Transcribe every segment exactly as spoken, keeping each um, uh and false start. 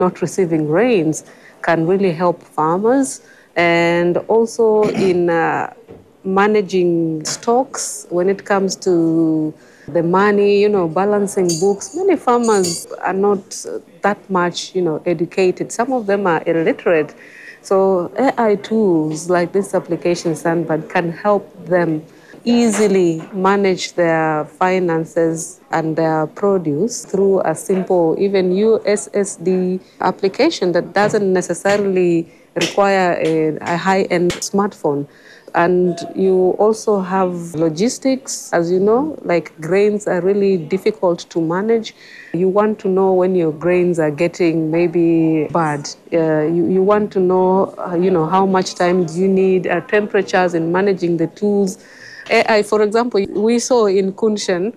not receiving rains can really help farmers. And also in uh, managing stocks when it comes to the money, you know, balancing books. Many farmers are not that much, you know, educated. Some of them are illiterate. So A I tools like this application Sandbird can help them easily manage their finances and their produce through a simple, even U S S D application that doesn't necessarily require a, a high-end smartphone. And you also have logistics, as you know, like grains are really difficult to manage. You want to know when your grains are getting maybe bad. Uh, you, you want to know, uh, you know, how much time do you need, uh, temperatures in managing the tools. A I, for example, we saw in Kunshan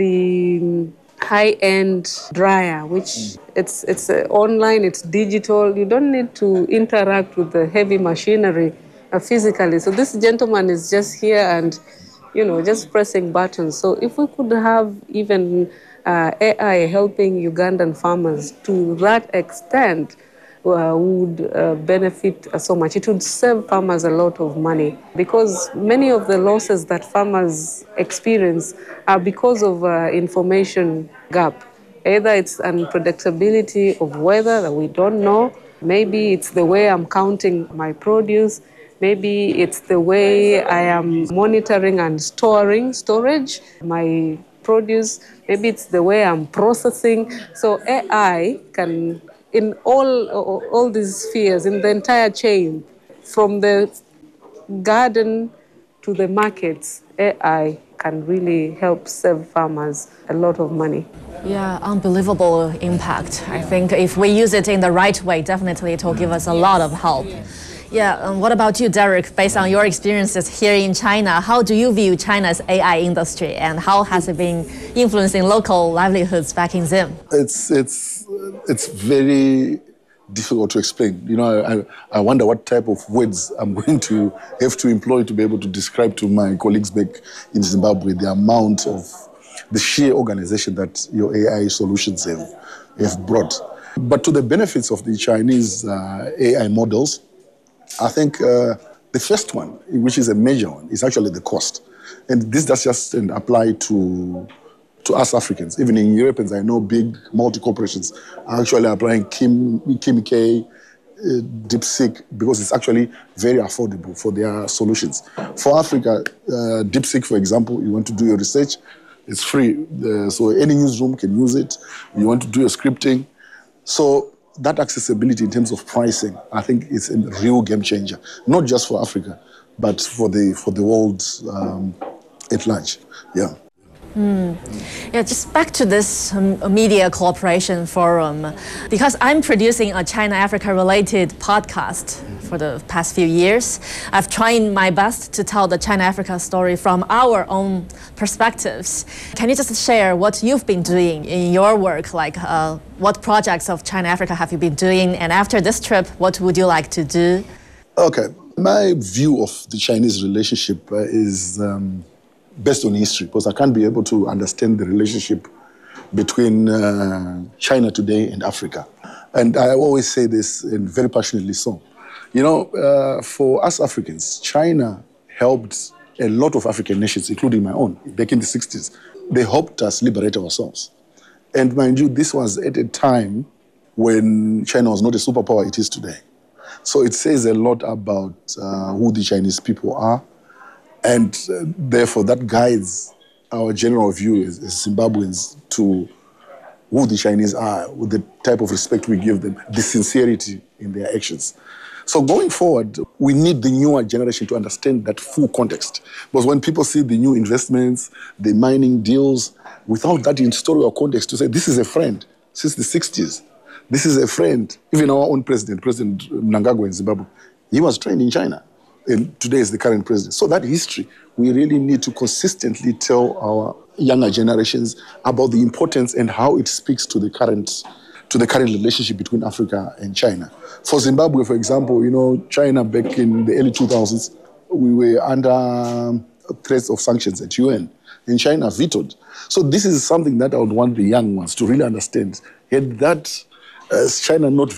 the high-end dryer, which it's it's uh, online, it's digital. You don't need to interact with the heavy machinery uh, physically. So this gentleman is just here and, you know, just pressing buttons. So if we could have even uh, A I helping Ugandan farmers to that extent, uh, would uh, benefit uh, so much. It would save farmers a lot of money because many of the losses that farmers experience are because of uh, information gap. Either it's unpredictability of weather that we don't know, maybe it's the way I'm counting my produce, maybe it's the way I am monitoring and storing storage my produce, maybe it's the way I'm processing. So A I can, in all, all these spheres, in the entire chain, from the garden to the markets, A I can really help save farmers a lot of money. Yeah, unbelievable impact. I think if we use it in the right way, definitely it will give us a lot of help. Yeah, um, what about you, Derek? Based on your experiences here in China, how do you view China's A I industry and how has it been influencing local livelihoods back in Zim? It's, it's, it's very difficult to explain. You know, I, I wonder what type of words I'm going to have to employ to be able to describe to my colleagues back in Zimbabwe the amount of the sheer organization that your A I solutions have, have brought. But to the benefits of the Chinese uh, A I models, I think uh, the first one, which is a major one, is actually the cost. And this does just apply to, to us Africans. Even in Europeans, I know big multi-corporations are actually applying Kim, Kim K, uh, DeepSeek, because it's actually very affordable for their solutions. For Africa, uh, DeepSeek, for example, you want to do your research, it's free. Uh, so any newsroom can use it. You want to do your scripting. So that accessibility in terms of pricing, I think is a real game changer, not just for Africa, but for the for the world um, at large. Yeah. Mm. Yeah, just back to this um, media cooperation forum, because I'm producing a China-Africa related podcast for the past few years. I've tried my best to tell the China-Africa story from our own perspectives. Can you just share what you've been doing in your work? Like uh, what projects of China-Africa have you been doing? And after this trip, what would you like to do? Okay, my view of the Chinese relationship uh, is um, based on history, because I can't be able to understand the relationship between uh, China today and Africa. And I always say this, and very passionately so. You know, uh, for us Africans, China helped a lot of African nations, including my own, back in the sixties. They helped us liberate ourselves. And mind you, this was at a time when China was not a superpower it is today. So it says a lot about uh, who the Chinese people are. And uh, therefore, that guides our general view as, as Zimbabweans to who the Chinese are, with the type of respect we give them, the sincerity in their actions. So going forward, we need the newer generation to understand that full context. Because when people see the new investments, the mining deals, without that historical context to say, this is a friend since the sixties, this is a friend, even our own president, President Mnangagwa in Zimbabwe, he was trained in China. And today is the current president. So that history, we really need to consistently tell our younger generations about the importance and how it speaks to the current, to the current relationship between Africa and China. For Zimbabwe, for example, you know, China back in the early two thousands, we were under threats of sanctions at U N, and China vetoed. So this is something that I would want the young ones to really understand. Had that Has China not